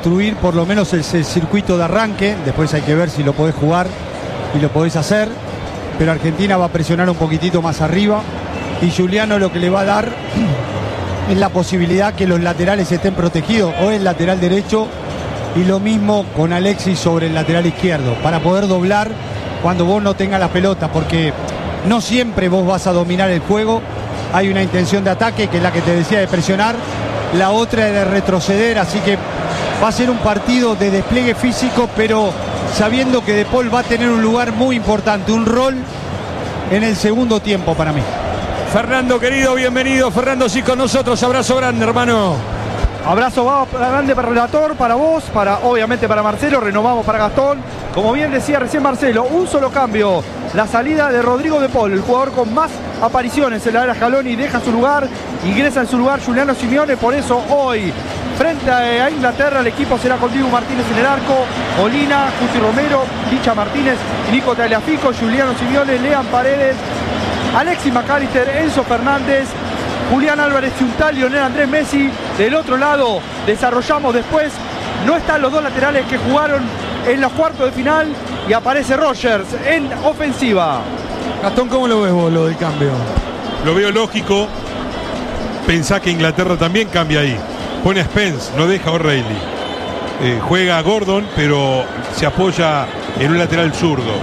destruir por lo menos ese circuito de arranque. Después hay que ver si lo podés jugar y lo podés hacer. Pero Argentina va a presionar un poquitito más arriba. Y Giuliano lo que le va a dar es la posibilidad que los laterales estén protegidos, o el lateral derecho, y lo mismo con Alexis sobre el lateral izquierdo, para poder doblar cuando vos no tengas la pelota, porque no siempre vos vas a dominar el juego. Hay una intención de ataque, que es la que te decía, de presionar, la otra es de retroceder, así que va a ser un partido de despliegue físico, pero sabiendo que De Paul va a tener un lugar muy importante, un rol en el segundo tiempo para mí. Fernando, querido, bienvenido. Fernando, sí, con nosotros. Abrazo grande, hermano. Abrazo grande para el relator, para vos, obviamente para Marcelo. Renovamos para Gastón. Como bien decía recién Marcelo, un solo cambio. La salida de Rodrigo De Paul, el jugador con más apariciones en la era Scaloni, deja su lugar, ingresa en su lugar Giuliano Simeone. Por eso hoy, frente a Inglaterra, el equipo será con Dibu Martínez en el arco, Molina, Cuti Romero, Licha Martínez, Nico Tagliafico, Giuliano Simeone, Lean Paredes, Alexis McAllister, Enzo Fernández, Julián Álvarez Ciuntal, Lionel Andrés Messi. Del otro lado desarrollamos después, no están los dos laterales que jugaron en los cuartos de final, y aparece Rogers en ofensiva. Gastón, ¿cómo lo ves vos, lo del cambio? Lo veo lógico. Pensá que Inglaterra también cambia ahí. Pone a Spence, no deja a O'Reilly. Juega a Gordon, pero se apoya en un lateral zurdo.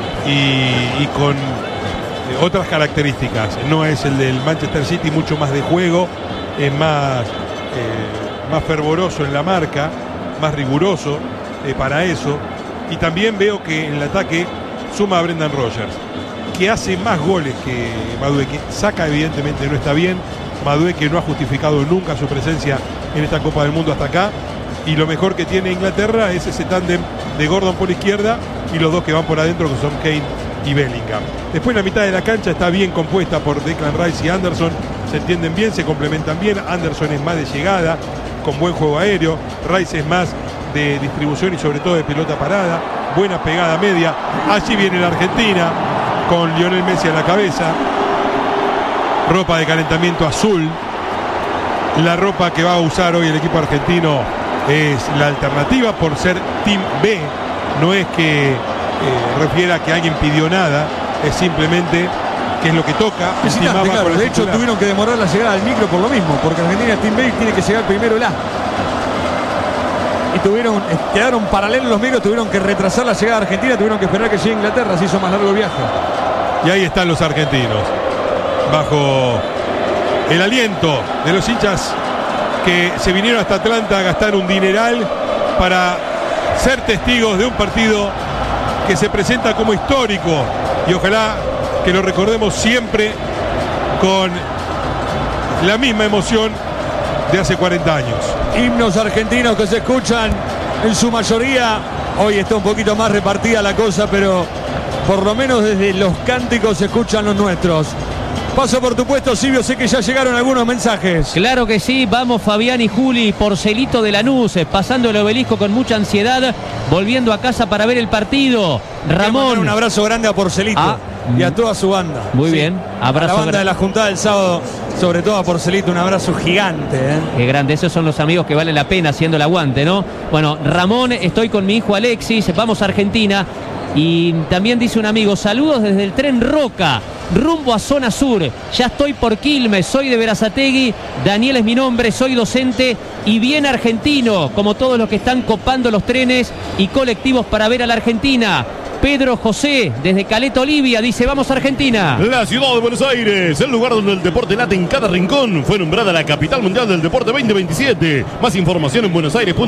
Y con otras características. No es el del Manchester City, mucho más de juego, es más fervoroso en la marca, más riguroso para eso. Y también veo que en el ataque suma a Brendan Rodgers, que hace más goles que Madueke. Saca, evidentemente no está bien. Madueke no ha justificado nunca su presencia en esta Copa del Mundo hasta acá. Y lo mejor que tiene Inglaterra es ese tándem de Gordon por izquierda y los dos que van por adentro, que son Kane y Bellingham. Después la mitad de la cancha está bien compuesta por Declan Rice y Anderson. Se entienden bien, se complementan bien. Anderson es más de llegada, con buen juego aéreo. Rice es más de distribución y sobre todo de pelota parada. Buena pegada media. Allí viene la Argentina con Lionel Messi a la cabeza. Ropa de calentamiento azul. La ropa que va a usar hoy el equipo argentino es la alternativa por ser Team B. No es que refiera que alguien pidió nada, es simplemente que es lo que toca. Claro, de hecho tuvieron que demorar la llegada al micro por lo mismo, porque Argentina Team B tiene que llegar primero el A. Y quedaron paralelos los micros, tuvieron que retrasar la llegada de Argentina, tuvieron que esperar que llegue Inglaterra, se hizo más largo el viaje. Y ahí están los argentinos, bajo el aliento de los hinchas que se vinieron hasta Atlanta a gastar un dineral para ser testigos de un partido que se presenta como histórico, y ojalá que lo recordemos siempre con la misma emoción de hace 40 años. Himnos argentinos que se escuchan en su mayoría. Hoy está un poquito más repartida la cosa, pero por lo menos desde los cánticos se escuchan los nuestros. Paso por tu puesto, Silvio, sé que ya llegaron algunos mensajes. Claro que sí, vamos Fabián y Juli, Porcelito de Lanús, pasando el obelisco con mucha ansiedad, volviendo a casa para ver el partido. Ramón. Un abrazo grande a Porcelito y a toda su banda. Muy bien, abrazo a la banda de la juntada del sábado, sobre todo a Porcelito, un abrazo gigante. Qué grande, esos son los amigos que vale la pena haciendo el aguante, ¿no? Bueno, Ramón, estoy con mi hijo Alexis, vamos a Argentina. Y también dice un amigo, saludos desde el tren Roca, rumbo a zona sur. Ya estoy por Quilmes, soy de Berazategui. Daniel es mi nombre, soy docente y bien argentino, como todos los que están copando los trenes y colectivos para ver a la Argentina. Pedro José, desde Caleta, Olivia, dice, vamos a Argentina. La ciudad de Buenos Aires, el lugar donde el deporte late en cada rincón, fue nombrada la capital mundial del deporte 2027. Más información en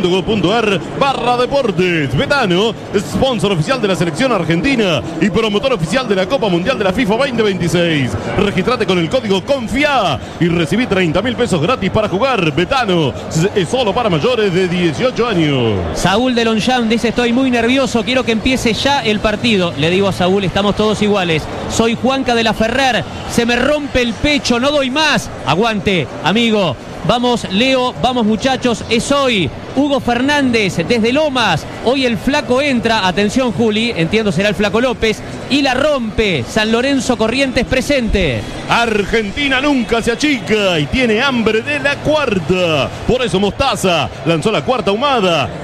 buenosaires.gov.ar/deportes. Betano, sponsor oficial de la selección argentina y promotor oficial de la Copa Mundial de la FIFA 2026. Registrate con el código CONFIA y recibí 30.000 pesos gratis para jugar. Betano, es solo para mayores de 18 años. Saúl de Longchamp dice, estoy muy nervioso, quiero que empiece ya el partido. Le digo a Saúl, estamos todos iguales. Soy Juanca de la Ferrer, se me rompe el pecho, no doy más. Aguante, amigo. Vamos, Leo, vamos muchachos, es hoy. Hugo Fernández desde Lomas. Hoy el flaco entra, atención Juli, entiendo será el flaco López, y la rompe. San Lorenzo Corrientes presente. Argentina nunca se achica y tiene hambre de la cuarta. Por eso Mostaza lanzó la cuarta ahumada.